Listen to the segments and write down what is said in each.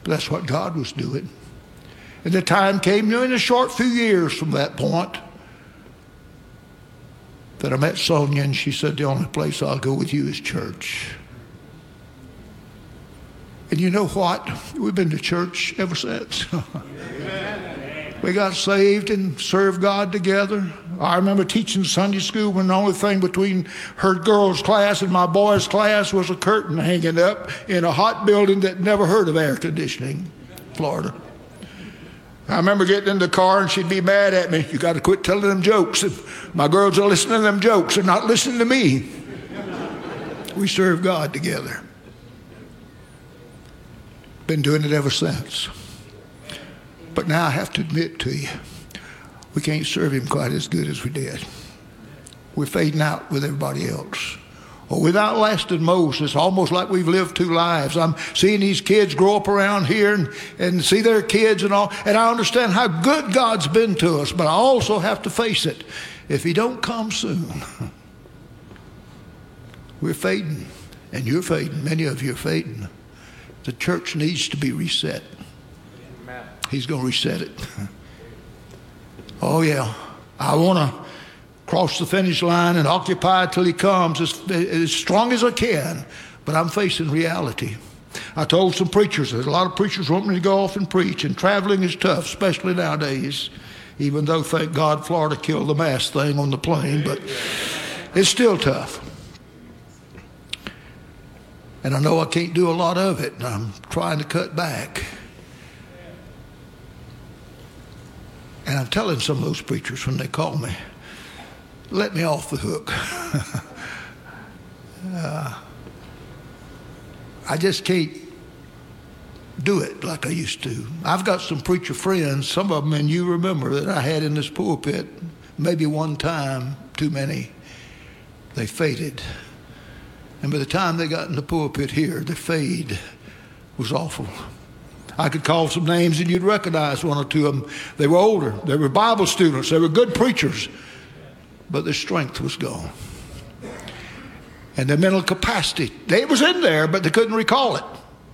That's what God was doing. And the time came, in a short few years from that point, that I met Sonia, and she said, the only place I'll go with you is church. And you know what? We've been to church ever since. We got saved and served God together. I remember teaching Sunday school when the only thing between her girls' class and my boys' class was a curtain hanging up in a hot building that never heard of air conditioning, Florida. I remember getting in the car and she'd be mad at me. You got to quit telling them jokes. If my girls are listening to them jokes, they're not listening to me. We serve God together. Been doing it ever since. But now I have to admit to you, we can't serve him quite as good as we did. We're fading out with everybody else. Or we've outlasted Moses, almost like we've lived two lives. I'm seeing these kids grow up around here and see their kids and all, and I understand how good God's been to us, but I also have to face it. If he don't come soon, we're fading, and you're fading. Many of you are fading. The church needs to be reset. He's going to reset it. Oh, yeah. I want to cross the finish line and occupy till he comes as strong as I can. But I'm facing reality. I told some preachers, there's a lot of preachers want me to go off and preach, and traveling is tough, especially nowadays. Even though, thank God, Florida killed the mask thing on the plane, but it's still tough. And I know I can't do a lot of it, and I'm trying to cut back. And I'm telling some of those preachers when they call me, let me off the hook. I just can't do it like I used to. I've got some preacher friends, some of them, and you remember, that I had in this pulpit, maybe one time, too many. They faded. And by the time they got in the pulpit here, the fade was awful. I could call some names and you'd recognize one or two of them. They were older. They were Bible students. They were good preachers. But their strength was gone. And their mental capacity, it was in there, but they couldn't recall it.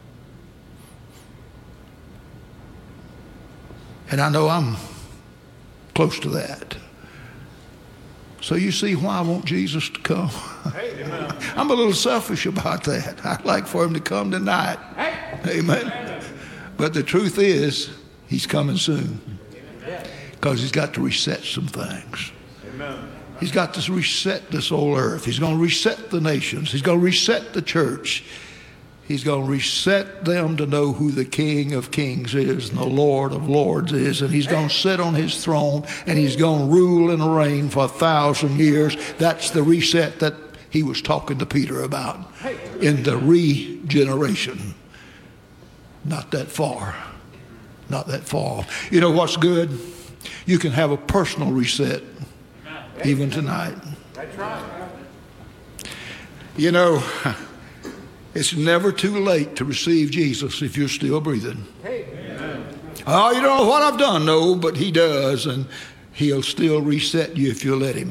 And I know I'm close to that. So you see why I want Jesus to come. I'm a little selfish about that. I'd like for him to come tonight. Amen. But the truth is, he's coming soon. Because he's got to reset some things. He's got to reset this old earth. He's going to reset the nations. He's going to reset the church. He's going to reset them to know who the King of Kings is and the Lord of Lords is. And he's going to sit on his throne and he's going to rule and reign for 1,000 years. That's the reset that he was talking to Peter about in the regeneration. Not that far. Not that far. You know what's good? You can have a personal reset even tonight. That's right. You know, it's never too late to receive Jesus if you're still breathing. Oh, you don't know what I've done. No, but he does, and he'll still reset you if you'll let him.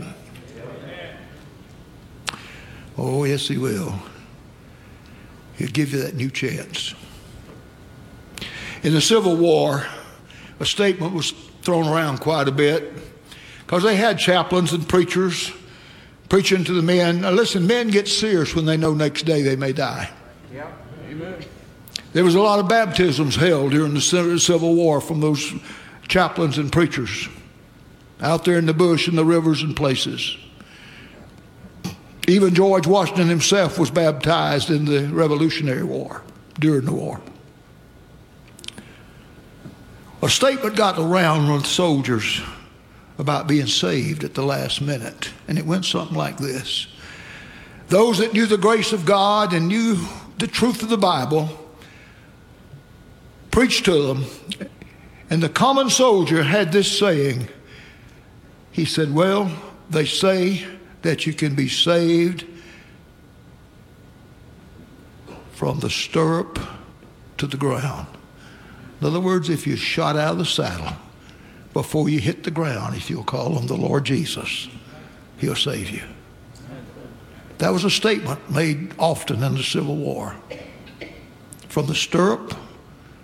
Oh, yes, he will. He'll give you that new chance. In the Civil War, a statement was thrown around quite a bit because they had chaplains and preachers preaching to the men. Now listen, men get serious when they know next day they may die. Yeah. Amen. There was a lot of baptisms held during the Civil War from those chaplains and preachers out there in the bush and the rivers and places. Even George Washington himself was baptized in the Revolutionary War, during the war. A statement got around with soldiers about being saved at the last minute, and it went something like this. Those that knew the grace of God and knew the truth of the Bible preached to them, and the common soldier had this saying. He said, well, they say that you can be saved from the stirrup to the ground. In other words, if you're shot out of the saddle before you hit the ground, if you'll call on the Lord Jesus, he'll save you. That was a statement made often in the Civil War. From the stirrup